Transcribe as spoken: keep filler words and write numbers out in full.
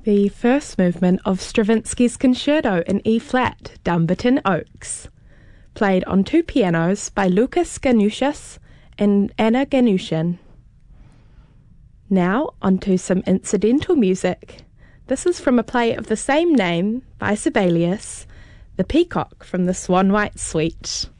The first movement of Stravinsky's Concerto in E-flat, Dumbarton Oaks, played on two pianos by Lucas Ganushas and Anna Ganushin. Now onto some incidental music. This is from a play of the same name by Sibelius, The Peacock from the Swan White Suite.